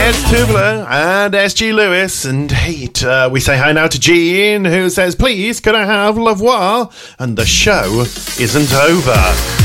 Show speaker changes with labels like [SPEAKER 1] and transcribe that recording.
[SPEAKER 1] It's Tubler and SG Lewis and Heat. We say hi now to Jean, who says, please, could I have Lavoir? And the show isn't over.